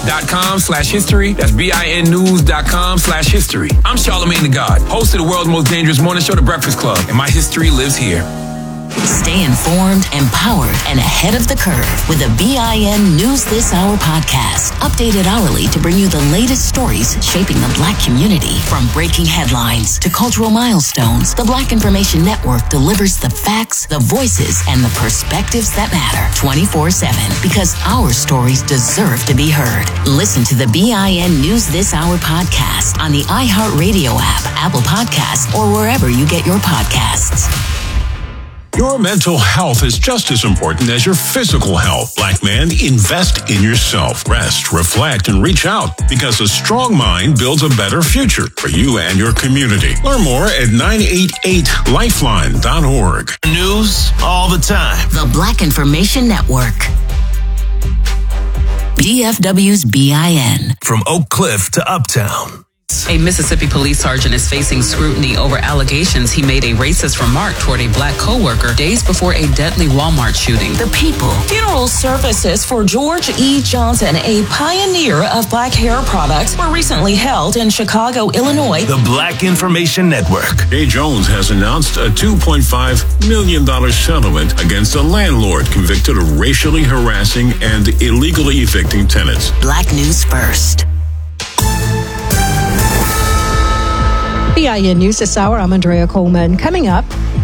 BINnews.com/history. That's BINnews.com/history. I'm Charlamagne the God, host of the world's most dangerous morning show, The Breakfast Club, and my history lives here. Stay informed, empowered, and ahead of the curve with the BIN News This Hour podcast. Updated hourly to bring you the latest stories shaping the Black community. From breaking headlines to cultural milestones, the Black Information Network delivers the facts, the voices, and the perspectives that matter 24/7 because our stories deserve to be heard. Listen to the BIN News This Hour podcast on the iHeartRadio app, Apple Podcasts, or wherever you get your podcasts. Your mental health is just as important as your physical health. Black man, invest in yourself. Rest, reflect, and reach out because a strong mind builds a better future for you and your community. Learn more at 988lifeline.org. News all the time. The Black Information Network. DFW's BIN. From Oak Cliff to Uptown. A Mississippi police sergeant is facing scrutiny over allegations he made a racist remark toward a black co-worker days before a deadly Walmart shooting. The People. Funeral services for George E. Johnson, a pioneer of black hair products, were recently held in Chicago, Illinois. The Black Information Network. Jay Jones has announced a $2.5 million settlement against a landlord convicted of racially harassing and illegally evicting tenants. Black News First. BIN News This Hour, I'm Andrea Coleman. Coming up,